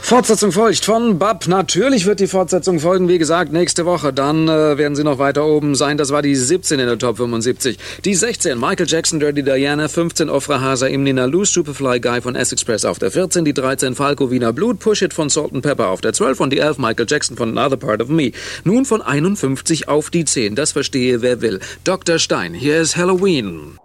Fortsetzung folgt von Bab. Natürlich wird die Fortsetzung folgen, wie gesagt, nächste Woche. Dann werden sie noch weiter oben sein. Das war die 17 in der Top 75. Die 16, Michael Jackson, Dirty Diana. 15, Ofra Hasa, Imnina Lou, Superfly Guy von S-Express auf der 14. Die 13, Falco, Wiener Blut, Push It von Salt & Pepper auf der 12. Und die 11, Michael Jackson von Another Part of Me. Nun von 51 auf die 10. Das verstehe, wer will. Dr. Stein, hier ist Halloween.